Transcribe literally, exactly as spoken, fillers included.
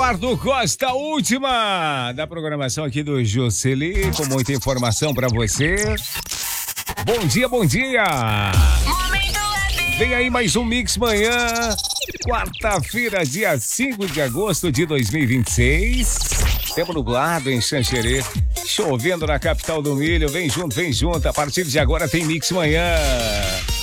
Eduardo Costa, última da programação aqui do Jocely, com muita informação pra você. Bom dia, bom dia! Vem aí mais um Mix Manhã, quarta-feira, dia cinco de agosto de dois mil e vinte e seis. Tempo nublado em Xanxerê, chovendo na capital do milho. Vem junto, vem junto. A partir de agora tem Mix Manhã.